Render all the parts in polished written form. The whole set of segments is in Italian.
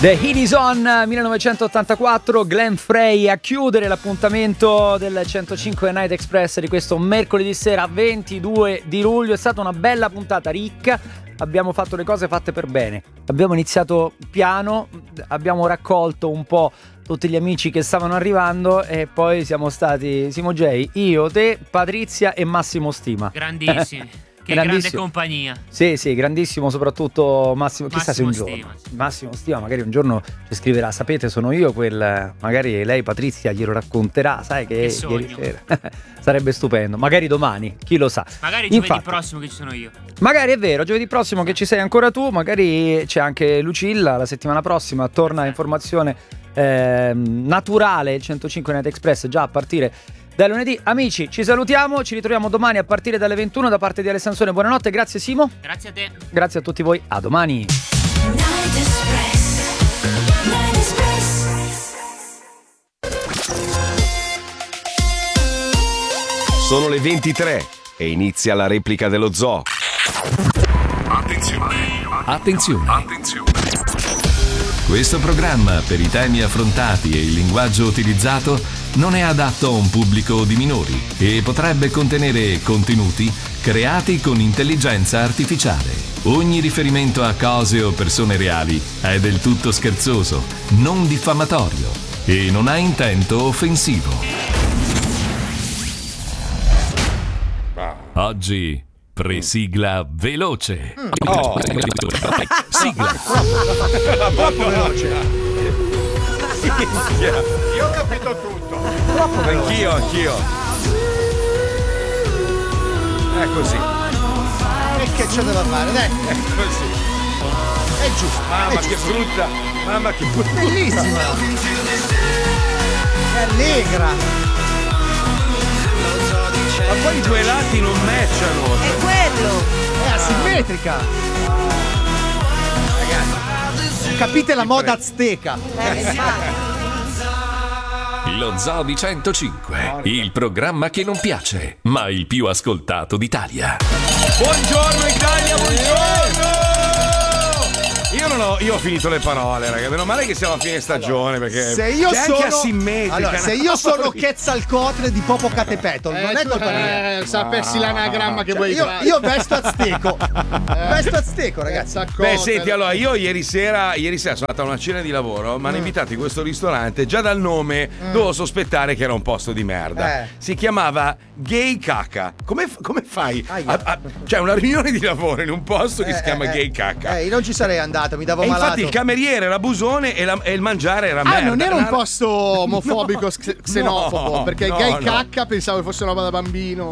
The Heat Is On 1984, Glenn Frey a chiudere l'appuntamento del 105 Night Express di questo mercoledì sera 22 di luglio. È stata una bella puntata ricca, abbiamo fatto le cose fatte per bene, abbiamo iniziato piano, abbiamo raccolto un po' tutti gli amici che stavano arrivando e poi siamo stati Simo J, io, te, Patrizia e Massimo Stima. Grandissimi. Che grande compagnia. Sì, grandissimo, soprattutto Massimo. Chissà se un giorno Stima, sì. Massimo Stima magari un giorno ci scriverà: sapete, sono io quel. Magari lei, Patrizia, glielo racconterà. Sai che ieri sera. Sarebbe stupendo. Magari domani, chi lo sa. Magari giovedì prossimo che ci sono io. Magari è vero, giovedì prossimo che ci sei ancora tu. Magari c'è anche Lucilla la settimana prossima. Torna informazione naturale il 105 Night Express già a partire da lunedì. Amici, ci salutiamo, ci ritroviamo domani a partire dalle 21 da parte di Alessandro Sansone. Buonanotte, grazie Simo. Grazie a te. Grazie a tutti voi, a domani. Night Express. Night Express. Sono le 23 e inizia la replica dello zoo. Attenzione. Questo programma, per i temi affrontati e il linguaggio utilizzato, non è adatto a un pubblico di minori e potrebbe contenere contenuti creati con intelligenza artificiale. Ogni riferimento a cose o persone reali è del tutto scherzoso, non diffamatorio e non ha intento offensivo. Oggi presigla veloce. Sigla. Troppo veloce. Io ho capito tutto. Troppo veloce. Anch'io. È così. E che c'è da fare? Dai. È così. È giusto. Mamma che brutta. Mamma che brutta. Bellissima. È allegra. Ma poi i due lati non matchano. È quello. È asimmetrica. Ragazzi, capite la moda azteca. Lo Zoo di 105, il programma che non piace, ma il più ascoltato d'Italia. Buongiorno Italia, buongiorno! Io ho finito le parole, ragazzi. Meno male che siamo a fine stagione, perché se io c'è sono anche asimmetrica. Allora, se io sono Quetzalcoatl di Popocatépetl, non è colpa mia. Sapessi l'anagramma che vuoi fare. Io vesto azteco. Vesto azteco, ragazzi. Beh, senti, allora io ieri sera sono andato a una cena di lavoro, mi hanno invitato in questo ristorante, già dal nome dovevo sospettare che era un posto di merda. Si chiamava Gay Caca. Come fai? Cioè, una riunione di lavoro in un posto che si chiama Gay Caca. Io non ci sarei andato, mi davo E malato. infatti il cameriere era busone e il mangiare era merda. Non era un posto omofobico, xenofobo, No, perché no, gay no. cacca pensavo che fosse una roba da bambino.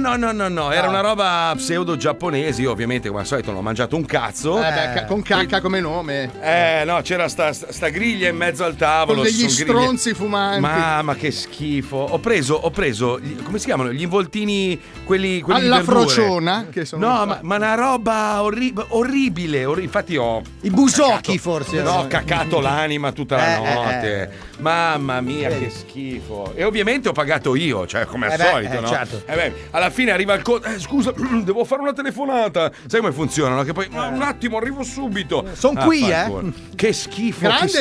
No, era una roba pseudo giapponese. Io ovviamente come al solito non ho mangiato un cazzo. Con cacca come nome. No, c'era sta griglia in mezzo al tavolo. Con degli ci sono griglie. stronzi fumanti. Mamma che schifo. Ho preso come si chiamano? Gli involtini quelli alla di verdure. frociona che sono ma una roba orribile. Infatti ho i busocchi forse. No, ho cacato l'anima tutta la notte. Mamma mia, che schifo. E ovviamente ho pagato io, cioè come al solito, no? Certo. Alla fine arriva il scusa, devo fare una telefonata. Sai come funziona, no? Che poi un attimo arrivo subito. Sono qui, Che schifo.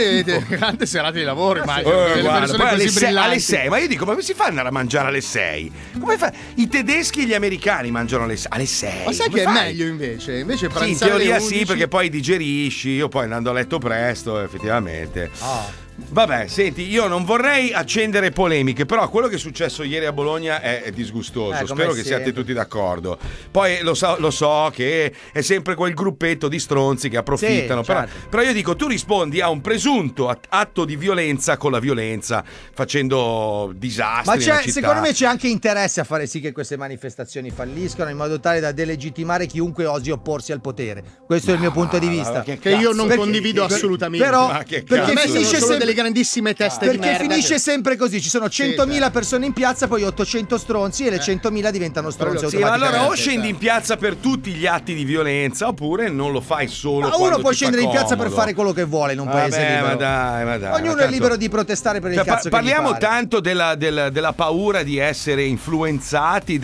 grande serata di lavoro, immagino. Guarda, poi alle 6, ma io dico, ma come si fa ad andare a mangiare alle 6? Come fa? I tedeschi e gli americani mangiano alle 6. Ma sai Come che fai? è meglio invece? Invece Sì, in pranzare teoria alle 11. sì, perché poi digerisci. Io poi andando a letto presto, effettivamente. Vabbè, senti, io non vorrei accendere polemiche, però quello che è successo ieri a Bologna è disgustoso. Spero che siate tutti d'accordo. Poi lo so che è sempre quel gruppetto di stronzi che approfittano. Sì, certo. Però io dico, tu rispondi a un presunto atto di violenza con la violenza, facendo disastri nella città. Secondo me c'è anche interesse a fare sì che queste manifestazioni falliscano, in modo tale da delegittimare chiunque osi opporsi al potere. Questo è il mio punto di vista. Che io non condivido assolutamente. Però Ma che perché cazzo? finisce sempre delle grandissime teste di merda. Perché finisce sempre così, ci sono 100.000 persone in piazza, poi 800 stronzi e le 100.000 diventano stronzi Sì, ma automaticamente. allora o scendi in piazza per tutti gli atti di violenza oppure non lo fai solo Ma quando uno può ti fa scendere in piazza per comodo. fare quello che vuole in un paese libero. Ma dai. Ognuno è libero di protestare per il cazzo che parliamo gli pare. tanto della paura di essere influenzati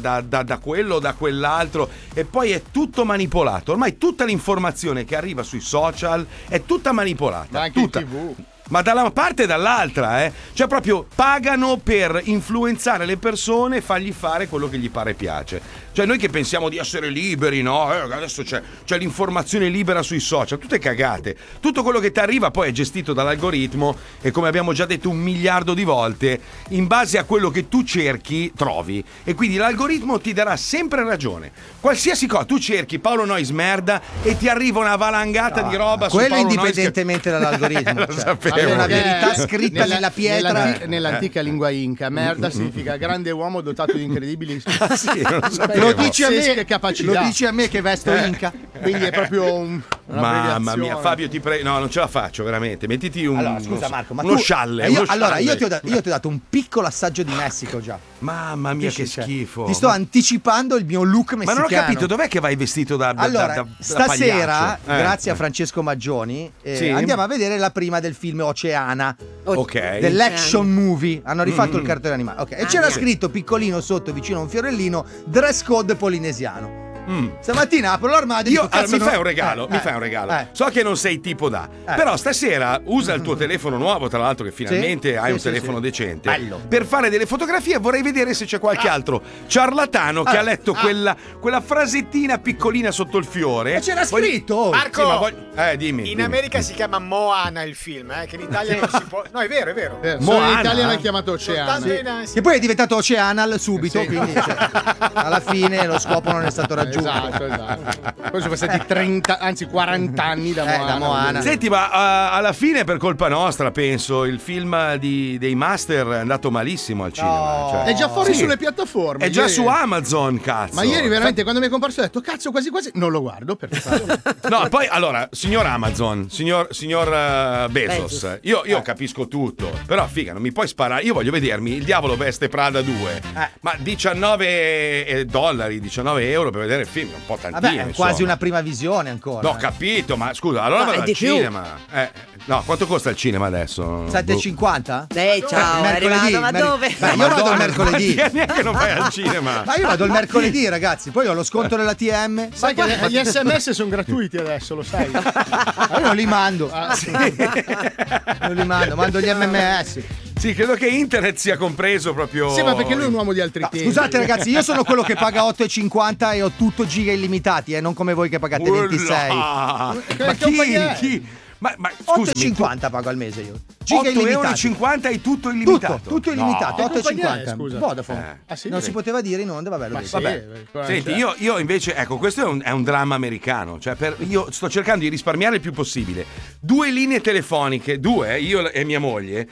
da quello o da quell'altro e poi è tutto manipolato. Ormai tutta l'informazione che arriva sui social è tutta manipolata. Ma anche tutta. in TV. Ma da una parte e dall'altra, Cioè proprio pagano per influenzare le persone e fargli fare quello che gli pare piace. Cioè noi che pensiamo di essere liberi, no? Adesso c'è l'informazione libera sui social, tutte cagate. Tutto quello che ti arriva poi è gestito dall'algoritmo e come abbiamo già detto 1 miliardo di volte, in base a quello che tu cerchi, trovi. E quindi l'algoritmo ti darà sempre ragione. Qualsiasi cosa, tu cerchi Paolo Noyes merda e ti arriva una valangata di roba su Quello Paolo Noyes indipendentemente dall'algoritmo. Lo cioè, sapevo. è una Perché verità scritta nella pietra. Nell'antica lingua inca, merda significa grande uomo dotato di incredibili Sì, non lo sapevo. Lo dici a me, capacità. lo dici a me che vesto Inca. Quindi è proprio Mamma mia, Fabio, ti prego. No, non ce la faccio, veramente. Mettiti Allora, scusa Marco, ma uno tu, scialle. io ti ho dato un piccolo assaggio di Messico già. Mamma mia, che Cioè, schifo. Ti sto anticipando il mio look Ma messicano. non ho capito, dov'è che vai vestito da Allora, da stasera, pagliaccio? grazie a Francesco Maggioni, Sì. andiamo a vedere la prima del film Oceana. Ok. Dell'action movie. Hanno rifatto il cartone animato. Ok. E c'era scritto piccolino sotto vicino a un fiorellino dress code polinesiano. Stamattina apro l'armadio e dico, Mi fai un cazzo, regalo. So che non sei tipo da. Però stasera usa il tuo telefono nuovo, tra l'altro, che finalmente hai un telefono decente. Bello. Per fare delle fotografie vorrei vedere se c'è qualche altro ciarlatano che ha letto quella frasettina piccolina sotto il fiore. Ma c'era scritto! Marco, Sì, ma dimmi. in America si chiama Moana il film, che in Italia non si può. No, è vero, è vero. Solo in Moana. Italia l'hanno chiamato Oceana. Soltanto Che poi è diventato Oceanal subito, quindi alla fine lo scopo non è stato raggiunto. Esatto. Poi sono passati 30, anzi 40 anni da Moana. Da Moana. Senti, ma alla fine per colpa nostra, penso, il film dei Master è andato malissimo al cinema. Cioè. È già fuori Sì. sulle piattaforme. È già Ieri- su Amazon, cazzo. Ma ieri veramente quando mi è comparso ho detto cazzo quasi non lo guardo perché No, poi allora, signor Amazon, signor Bezos, io capisco tutto, però figa, non mi puoi sparare. Io voglio vedermi Il Diavolo Veste Prada 2, ma $19, 19 euro per vedere il film, è un po' tantino. Vabbè, è quasi insomma. una prima visione ancora. No, capito, ma scusa, allora vado al cinema. No, quanto costa il cinema adesso? 7,50? Ciao, è mercoledì, arrivato, ma dove? Beh, io vado il mercoledì. Neanche non vai al cinema. Ma io vado il mercoledì, ragazzi. Poi ho lo sconto dell'ATM. sai che gli SMS sono gratuiti adesso, lo sai. Ma io non li mando. Non li mando gli MMS. Sì, credo che internet sia compreso proprio. Sì, ma perché lui è un uomo di altri tempi. Scusate ragazzi, io sono quello che paga 8,50 e ho tutto giga illimitati, non come voi che pagate 26. Ma compagnia è? chi? Ma scusami, 8,50 pago al mese io. Giga 8,50 € hai tutto illimitato. Tutto illimitato, No. Che compagnia è, 8,50. scusa? Vodafone. sì? Non si poteva dire in onda, vabbè, lo Ma dico. sì, Vabbè. Senti, io invece, ecco, questo è un dramma americano. Cioè, io sto cercando di risparmiare il più possibile. 2 linee telefoniche, io e mia moglie,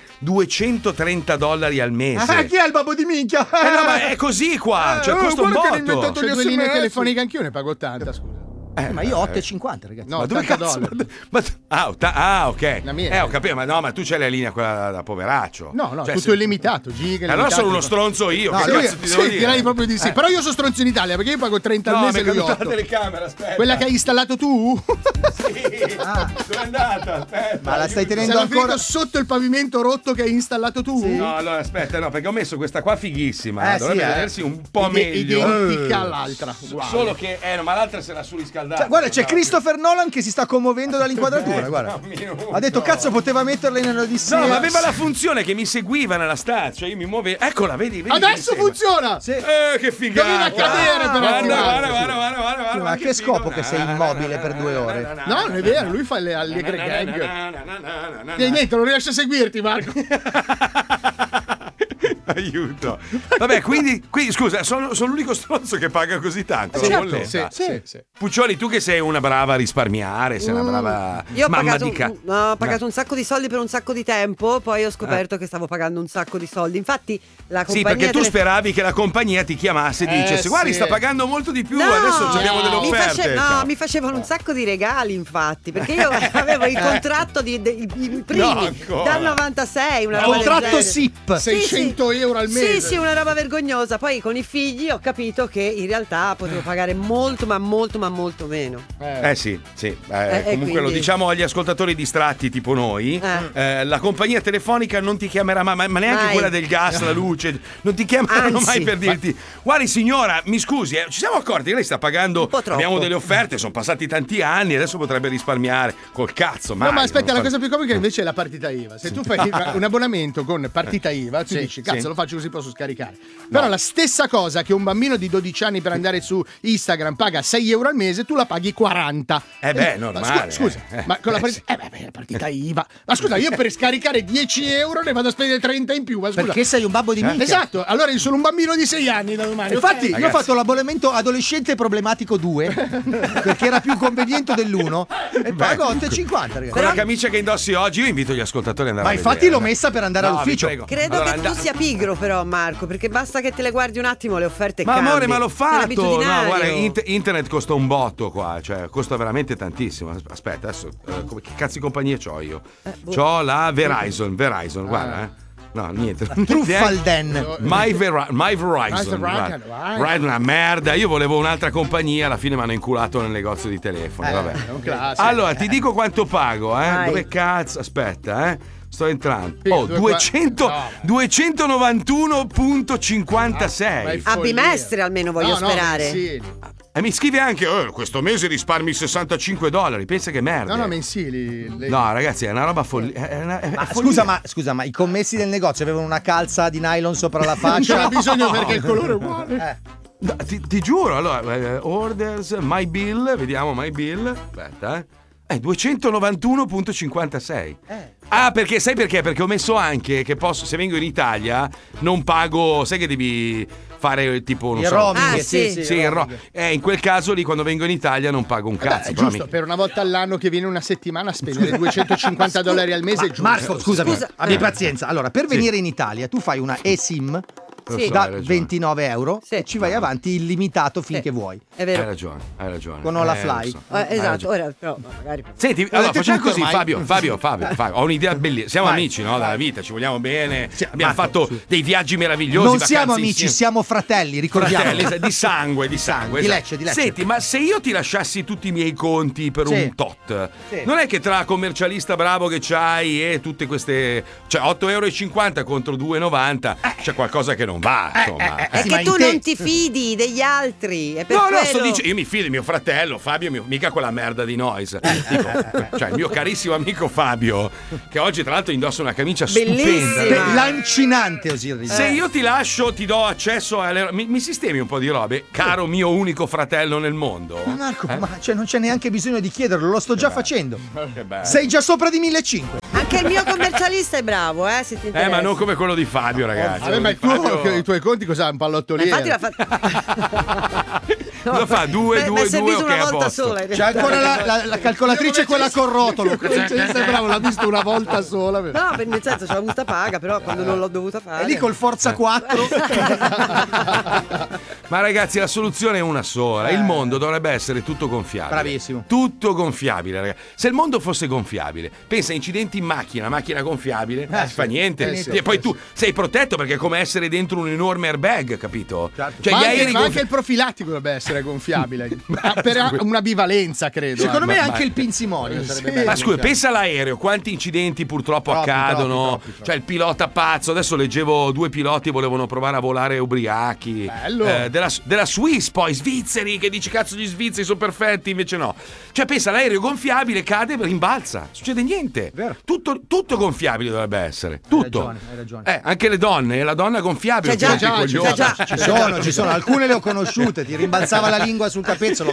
$230 al mese. Chi è il babbo di minchia? No, ma è così qua. Cioè, costa un guarda che botto. hanno inventato C'è gli 2 linee SMS. telefoniche anch'io, ne pago 80, scusa. Ma io 8,50 ragazzi. No, Ma dove cazzo? $80. Ok. La mia. Ho capito, ma no, ma tu c'hai la linea quella da poveraccio. No, Cioè, tutto illimitato, giga Allora illimitato. sono uno stronzo io. No, che lui- cazzo ti devo dire? direi proprio di sì. Però io sono stronzo in Italia perché io pago 30 al No, mese mi e è lui caduta la 8. telecamera, aspetta. Quella che hai installato tu? Sì. Dove è andata? Aspetta. Ma la stai tenendo Sei ancora finito sotto il pavimento rotto che hai installato tu? No, allora aspetta, no, perché ho messo questa qua fighissima. Dovrebbe sì, vedersi un po' meglio. Identica all'altra. uguale. Solo che, no, ma l'altra se l'ha surriscaldata. Guarda, c'è Christopher Nolan che si sta commuovendo dall'inquadratura, guarda. Ha detto cazzo poteva metterla nell'Odissea. No, ma aveva la funzione che mi seguiva nella stanza, cioè io mi muovevo. Eccola, vedi? Adesso mi segue. funziona! Sì. Che figata! Doveva cadere per Guarda. Ma che scopo che sei immobile per 2 ore? No, non è vero, lui fa le allegre gag. E niente, non riesce a seguirti, Marco. Aiuto. Vabbè, quindi scusa, sono l'unico stronzo che paga così tanto. Sì. Puccioli, tu che sei una brava a risparmiare, sei una brava Io ho mamma pagato un sacco di soldi per un sacco di tempo, poi ho scoperto che stavo pagando un sacco di soldi. Infatti la compagnia... Sì, perché tu speravi che la compagnia ti chiamasse e dicesse guardi, sta pagando molto di più, adesso abbiamo delle offerte. Mi facevano un sacco di regali, infatti, perché io avevo il contratto i primi dal 96, una roba contratto SIP, 600 euro al mese. Sì, una roba vergognosa. Poi con i figli ho capito che in realtà potevo pagare molto meno. Sì. Comunque quindi... lo diciamo agli ascoltatori distratti tipo noi. La compagnia telefonica non ti chiamerà mai, ma neanche mai. Quella del gas, la luce, non ti chiameranno mai per dirti guardi signora, mi scusi, ci siamo accorti che lei sta pagando, abbiamo delle offerte, sono passati tanti anni, adesso potrebbe risparmiare col cazzo. No, ma aspetta, la cosa più comica invece è la partita IVA. Se tu fai un abbonamento con partita IVA, tu dici cazzo, lo faccio così posso scaricare. Però la stessa cosa che un bambino di 12 anni per andare su Instagram paga 6 euro al mese, tu la paghi 40. Normale. Scusa, ma con la partita IVA. Ma scusa, io per scaricare 10 euro ne vado a spendere 30 in più. Ma scusa. Perché sei un babbo di minchia. Esatto, allora io sono un bambino di 6 anni da domani. Infatti, io ho fatto l'abbonamento adolescente problematico 2 perché era più conveniente dell'1 e pago 8,50, ragazzi. Con la camicia che indossi oggi, io invito gli ascoltatori ad andare a vedere. Ma infatti l'ho messa per andare all'ufficio. Credo che tu sia pigro, però, Marco, perché basta che te le guardi un attimo le offerte. Ma cambi. amore, ma l'ho fatto. No, guarda, Abitudinario. internet costa un botto qua, cioè costa veramente tantissimo. Aspetta, adesso che cazzo di compagnie c'ho io? C'ho la Verizon, guarda, No, niente. Truffalden. My Verizon. Right, una merda. Io volevo un'altra compagnia, alla fine mi hanno inculato nel negozio di telefoni. Vabbè. Allora, ti dico quanto pago, Dove cazzo? Aspetta, sto entrando. 291,56. A bimestre almeno voglio sperare. E mi scrive anche questo mese risparmi $65. Pensa che merda. No, mensili. No, ragazzi, è una roba follia. Scusa, ma i commessi del negozio avevano una calza di nylon sopra la faccia? C'era bisogno perché il colore è uguale. No, ti giuro, allora, orders, my bill, vediamo my bill. Aspetta, 291,56. Perché sai perché? Perché ho messo anche che posso, se vengo in Italia, non pago, sai che devi fare tipo non il roaming, in quel caso lì quando vengo in Italia non pago un cazzo. È giusto, per una volta all'anno che viene una settimana a spendere $250 al mese è giusto. Marco, scusami, abbi pazienza. Allora, per venire in Italia tu fai una eSIM da 29 euro e ci vai avanti illimitato finché vuoi. È vero. Hai ragione. Con la Fly. Esatto, ora però magari. Senti, allora facciamo così, Fabio, ho un'idea bellissima. Siamo amici, no? Dalla vita, ci vogliamo bene. Abbiamo fatto dei viaggi meravigliosi. Non siamo amici, siamo fratelli, ricordiamo. Di sangue. Di Lecce. Senti, ma se io ti lasciassi tutti i miei conti per un tot, non è che tra commercialista bravo che c'hai e tutte queste, cioè 8,50 euro contro 2,90 c'è qualcosa che non va, insomma. È che tu non ti fidi degli altri. È per No, quello. sto dicendo, io mi fido di mio fratello Fabio, mica quella merda di Noise. Cioè il mio carissimo amico Fabio, che oggi tra l'altro indossa una camicia stupenda, lancinante, Osiris. Se io ti lascio, ti do accesso mi sistemi un po' di robe, caro mio unico fratello nel mondo. Ma Marco, non c'è neanche bisogno di chiederlo, lo sto già facendo. Sei già sopra di 1.500. Anche il mio commercialista è bravo, se ti interessa. Ma non come quello di Fabio, ragazzi. Ma i tuoi conti cosa? Un pallottoliere? Infatti l'ha fatto. Cosa fa? 2, 2, 2, ok, una a volta posto. sola. C'è ancora la calcolatrice, quella con rotolo. Bravo, l'ha visto una volta sola. No, nel senso c'è la busta paga, però quando non l'ho dovuta fare. E lì col Forza 4. Ma ragazzi, la soluzione è una sola. Il mondo dovrebbe essere tutto gonfiabile. Bravissimo. Tutto gonfiabile, ragazzi. Se il mondo fosse gonfiabile, pensa a incidenti in macchina gonfiabile, non si fa niente. E poi tu sei protetto perché è come essere dentro un enorme airbag, capito? Certo. Cioè, ma anche il profilattico dovrebbe essere gonfiabile. Per una bivalenza, credo. Secondo me anche il pinzimonio sarebbe bello. Ma scusa, pensa all'aereo, quanti incidenti purtroppo accadono. Cioè il pilota pazzo, adesso leggevo 2 piloti volevano provare a volare ubriachi. Bello. della Swiss, poi svizzeri, che dici cazzo gli svizzeri sono perfetti, invece no. Cioè pensa, l'aereo gonfiabile cade e rimbalza, succede niente. Tutto gonfiabile dovrebbe essere, tutto. Hai ragione. Anche le donne, la donna gonfiabile. Ci sono, alcune le ho conosciute, ti rimbalzava la lingua sul capezzolo,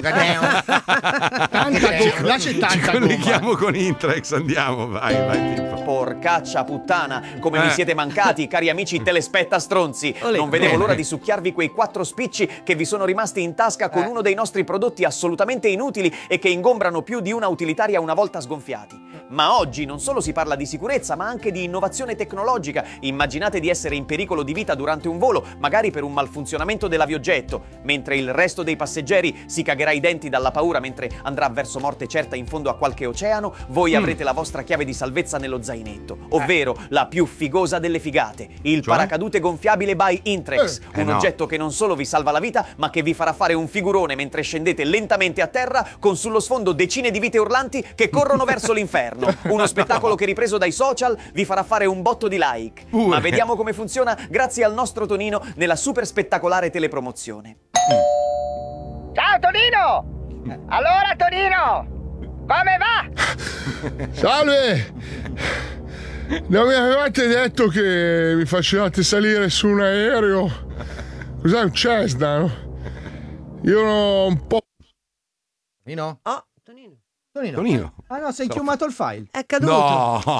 Ci colleghiamo con Intrex, andiamo, vai Pippo. Porcaccia puttana, come mi siete mancati, cari amici telespetta stronzi. Non vedevo l'ora di succhiarvi quei 4 spicci che vi sono rimasti in tasca con uno dei nostri prodotti assolutamente inutili e che ingombrano più di una utilitaria una volta sgonfiati. Ma oggi non solo si parla di sicurezza, ma anche di innovazione tecnologica. Immaginate di essere in pericolo di vita durante un volo, magari per un malfunzionamento dell'avioggetto, mentre il resto dei passeggeri si cagherà i denti dalla paura mentre andrà verso morte certa in fondo a qualche oceano. Voi avrete la vostra chiave di salvezza nello zainetto, ovvero la più figosa delle figate, il paracadute gonfiabile by Intrex, un oggetto che non solo vi salva la vita, ma che vi farà fare un figurone mentre scendete lentamente a terra con sullo sfondo decine di vite urlanti che corrono verso l'inferno. Uno spettacolo che ripreso dai social vi farà fare un botto di like. Ma vediamo come funziona grazie al nostro Tonino nella super spettacolare telepromozione. Ciao Tonino! Allora Tonino, come va? Salve! Non mi avevate detto che mi facevate salire su un aereo? Cos'è un Cessna, no? Io ho un po'... Tonino? Tonino. Ah no, sei chiumato il file. È caduto. No.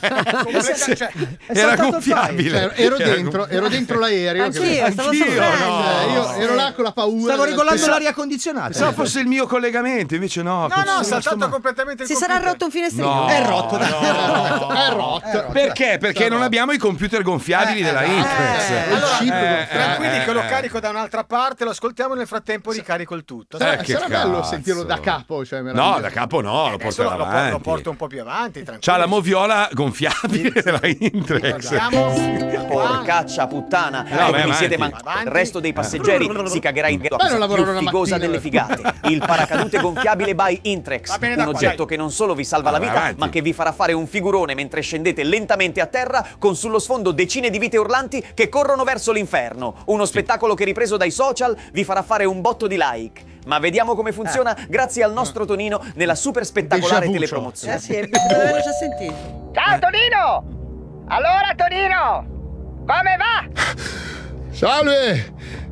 Era gonfiabile. Ero dentro l'aereo. Anch'io, stavo soffrendo. Io ero là con la paura. Stavo regolando l'aria condizionata. Pensavo fosse il mio collegamento, invece no. No, è saltato completamente il Si computer. sarà rotto un finestrino. No, È rotto. È rotto. Perché? Perché non abbiamo i computer gonfiabili della Intrex. Allora, tranquilli che lo carico da un'altra parte, lo ascoltiamo nel frattempo ricarico il tutto. Sarà che bello cazzo. sentirlo da capo. Cioè, No, da capo no, lo porto avanti. Lo porto un po' più avanti, tranquillo. C'ha la moviola gonfiabile della Intrex. Porcaccia puttana, come mi siete mancati. Il resto dei passeggeri si cagherà in più figosa delle figate. Il paracadute gonfiabile by Intrex, un oggetto che non solo vi salva la vita, ma che vi farà fare un figurone mentre scendete lentamente a terra con sullo sfondo decine di vite urlanti che corrono verso l'inferno. Uno spettacolo che ripreso dai social vi farà fare un botto di like. Ma vediamo come funziona grazie al nostro Tonino nella super spettacolare telepromozione. Sì, l'avevo già sentito. Ciao Tonino! Allora Tonino, come va? Salve!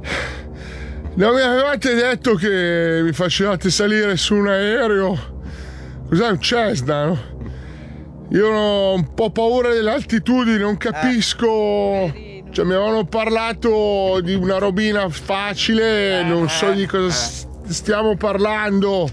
Non mi avevate detto che mi facevate salire su un aereo? Cos'è un Cessna, no? Io ho un po' paura delle altitudini, non capisco. Cioè, mi avevano parlato di una robina facile, non so di cosa stiamo parlando.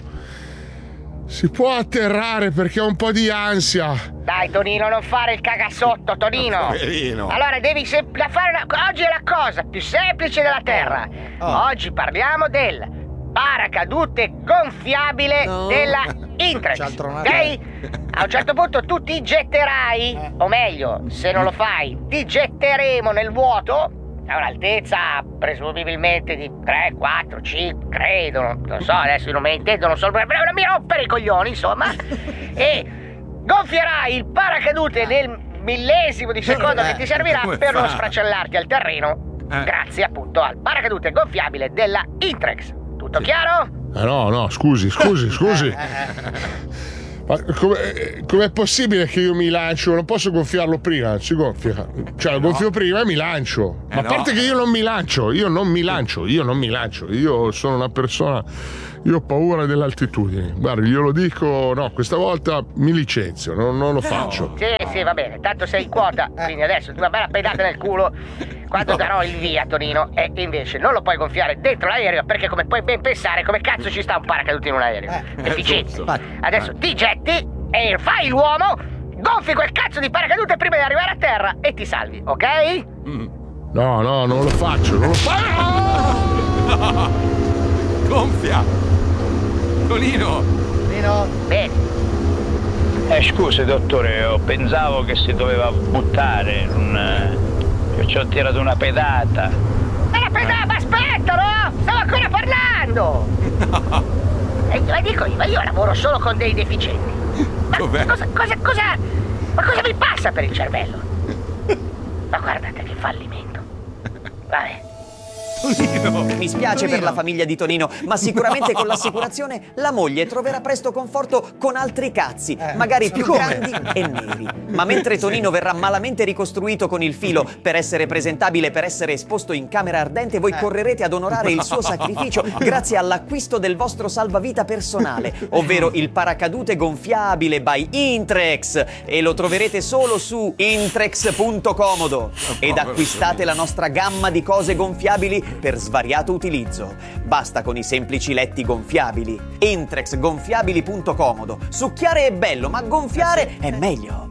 Si può atterrare perché ho un po' di ansia. Dai Tonino, non fare il cagasotto, Tonino. Poverino. Allora devi fare oggi è la cosa più semplice della terra. Oggi parliamo del paracadute gonfiabile della Intrex. Ok? A un certo punto tu ti getterai, o meglio, se non lo fai, ti getteremo nel vuoto a un'altezza presumibilmente di 3, 4, 5, credo, non so, adesso non me ne intendo, non so, però non mi rompere i coglioni, insomma, e gonfierai il paracadute nel millesimo di secondo che ti servirà per non sfracellarti al terreno, grazie appunto al paracadute gonfiabile della Intrex. Tutto chiaro? No, scusi. Ma com'è possibile che io mi lancio? Non posso gonfiarlo prima, si gonfia. Cioè, lo gonfio prima e mi lancio. Ma a parte che io non mi lancio. Io sono una persona. Io ho paura delle altitudini. Guardi, glielo dico, no, questa volta mi licenzio, non lo faccio. Sì, va bene, tanto sei in quota, quindi adesso una bella pedata nel culo quando darò il via, Tonino, e invece non lo puoi gonfiare dentro l'aereo perché, come puoi ben pensare, come cazzo ci sta un paracadute in un aereo? Efficiente. Adesso ti getti e fai l'uomo, gonfi quel cazzo di paracadute prima di arrivare a terra e ti salvi, ok? No, non lo faccio. Gonfia! Tonino! Bene. Scusi dottore, pensavo che si doveva buttare, io ci ho tirato una pedata. Ma la pedata, ma aspetta, no? Stavo ancora parlando! Ma dico io lavoro solo con dei deficienti. Ma cosa mi passa per il cervello? Ma guardate che fallimento. Vabbè. Mi spiace per la famiglia di Tonino, ma sicuramente con l'assicurazione la moglie troverà presto conforto con altri cazzi, magari più grandi e neri. Ma mentre Tonino verrà malamente ricostruito con il filo per essere presentabile, per essere esposto in camera ardente, voi correrete ad onorare il suo sacrificio grazie all'acquisto del vostro salvavita personale, ovvero il paracadute gonfiabile by Intrex, e lo troverete solo su intrex.comodo. Ed acquistate la nostra gamma di cose gonfiabili per svariato utilizzo. Basta con i semplici letti gonfiabili. Intrexgonfiabili.comodo. Succhiare è bello, ma gonfiare è meglio.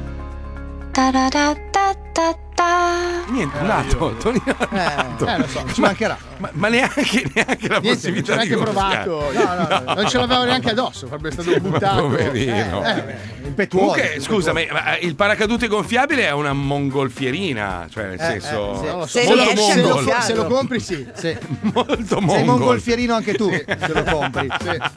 Niente, è nato, Tonino è nato. Lo so, ci mancherà. Ma neanche la possibilità non di neanche provato. No, non ce l'avevo neanche addosso, sarebbe stato buttato. Poverino. Impetuoso. Comunque, scusami, ma il paracadute gonfiabile è una mongolfierina, cioè nel senso molto mongol. Se lo compri, sì. Molto mongol. Sei mongolfierino anche tu, se lo compri.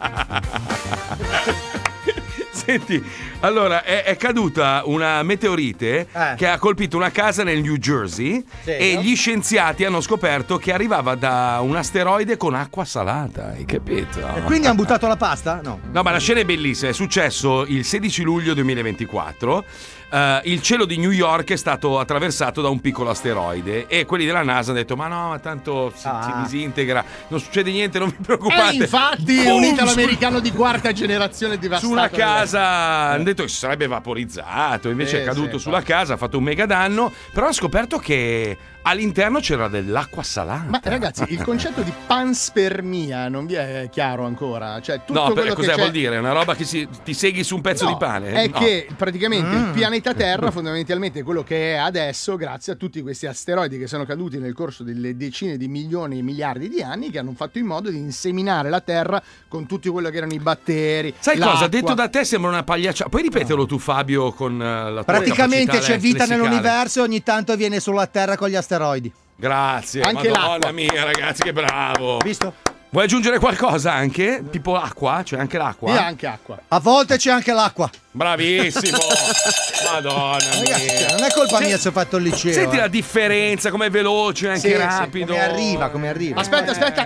Senti, allora è caduta una meteorite che ha colpito una casa nel New Jersey e gli scienziati hanno scoperto che arrivava da un asteroide con acqua salata, hai capito? E quindi hanno buttato la pasta? No, ma la scena è bellissima, è successo il 16 luglio 2024. Il cielo di New York è stato attraversato da un piccolo asteroide e quelli della NASA hanno detto: ma tanto si disintegra, non succede niente, non vi preoccupate. Infatti un italo-americano di quarta generazione devastato su una casa hanno detto che si sarebbe vaporizzato, invece è caduto sulla casa, ha fatto un mega danno, però ha scoperto che all'interno c'era dell'acqua salata. Ma ragazzi, il concetto di panspermia non vi è chiaro ancora? Cioè, tutto no, quello cosa che vuol dire? È una roba che ti seghi su un pezzo di pane? È che praticamente il pianeta Terra fondamentalmente è quello che è adesso grazie a tutti questi asteroidi che sono caduti nel corso delle decine di milioni e miliardi di anni, che hanno fatto in modo di inseminare la Terra con tutti quello che erano i batteri. Sai cosa? Detto da te sembra una pagliacciata. Puoi ripeterlo tu, Fabio, con la tua praticamente c'è vita lessicale. nell'universo e ogni tanto viene sulla Terra con gli asteroidi. Grazie, anche Madonna l'acqua. mia, ragazzi, che bravo. Visto? Vuoi aggiungere qualcosa anche? Tipo acqua? C'è anche l'acqua? Sì, anche acqua. A volte c'è anche l'acqua. Bravissimo. Madonna mia. Ragazzi, non è colpa mia se ho fatto il liceo. Senti la differenza, com'è veloce, anche rapido. Come arriva. Aspetta.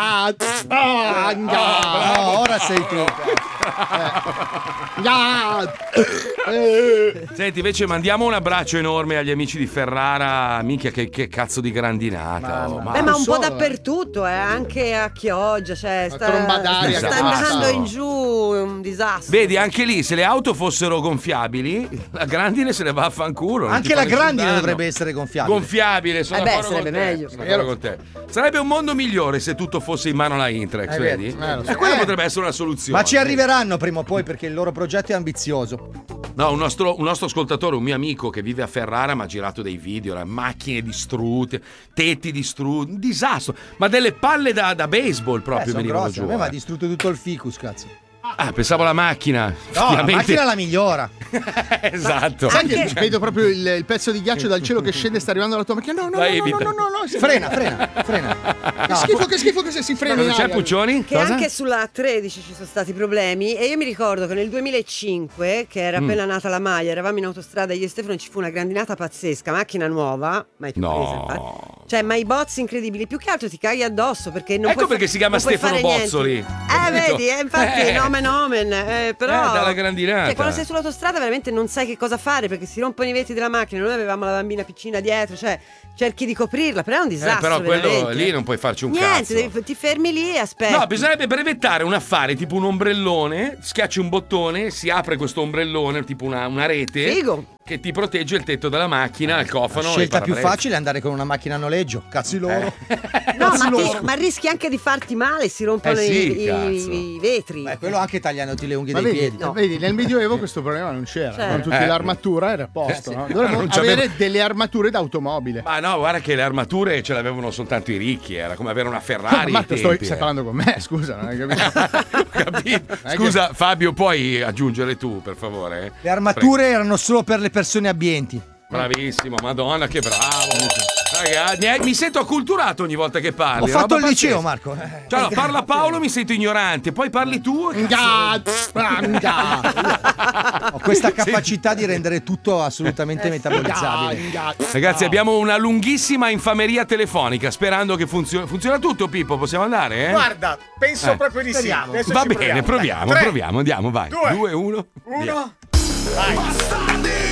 Ora sei tu. Senti, invece mandiamo un abbraccio enorme agli amici di Ferrara. Minchia, che cazzo di grandinata. Ma un po' dappertutto, anche a Chioggia, cioè sta d'aria, andando in giù, è un disastro. Vedi, anche lì, se le auto fossero gonfiabili, la grandine se ne va a fanculo. Anche la grandine dovrebbe essere gonfiabile. Gonfiabile, sono d'accordo sarebbe con te. meglio. Sono d'accordo con te. Sarebbe un mondo migliore se tutto fosse in mano alla Intrex, vedi? E quello potrebbe essere una soluzione. Ma ci arriveranno prima o poi perché il loro progetto è ambizioso. No, un nostro ascoltatore, un mio amico che vive a Ferrara, mi ha girato dei video, macchine distrutte, tetti distrutti, un disastro. Ma delle palle da baseball proprio venivano giù. Ma ha distrutto tutto il ficus, cazzo. Ah, pensavo alla macchina. No, la macchina la migliora. Esatto. Senti, vedo proprio il pezzo di ghiaccio dal cielo che scende e sta arrivando alla tua macchina. No. Frena. Che schifo che si frena. Cosa c'è, Puccioni? Che anche sulla 13 ci sono stati problemi e io mi ricordo che nel 2005, che era appena nata la maglia, eravamo in autostrada io e Stefano, ci fu una grandinata pazzesca, macchina nuova, mai più presa infatti. Cioè, ma i bozzi incredibili, più che altro ti caghi addosso perché non ecco perché si chiama Stefano Bozzoli. Vedi, infatti nomen, però dalla grandinata. Cioè, quando sei sull'autostrada veramente non sai che cosa fare perché si rompono i vetri della macchina, noi avevamo la bambina piccina dietro, cioè cerchi di coprirla, però è un disastro. Però quello veramente. lì non puoi farci un niente, cazzo. ti fermi lì e aspetti. No, bisognerebbe brevettare un affare tipo un ombrellone, schiacci un bottone, si apre questo ombrellone, tipo una rete. Figo. Che ti protegge il tetto della macchina, il cofano. La scelta più facile è andare con una macchina a noleggio. Cazzi loro. No, ma rischi anche di farti male, si rompono i vetri. Quello anche tagliandoti le unghie ma dei vedi, piedi. Vedi, nel Medioevo questo problema non c'era. Certo. Con tutte l'armatura era a posto. No? Dovremmo avere delle armature d'automobile. Ma no, guarda che le armature ce l'avevano soltanto i ricchi, era come avere una Ferrari. Ma stai parlando con me, scusa, non hai capito? Capito? Scusa, Fabio, puoi aggiungere tu, per favore? Le armature erano solo per le persone abbienti. Bravissimo, Madonna, che bravo. Ragazzi, mi sento acculturato ogni volta che parli. Ho fatto il pazzesca. liceo, Marco. Cioè, allora, parla Paolo, mi sento ignorante, poi parli tu. Ho questa capacità di rendere tutto assolutamente metabolizzabile. Ragazzi, abbiamo una lunghissima infameria telefonica, sperando che funzioni. Funziona tutto, Pippo? Possiamo andare? Guarda, penso proprio di sì. Adesso Va ci bene, proviamo, Dai. proviamo, andiamo, vai. 2, 2, 1. Vai.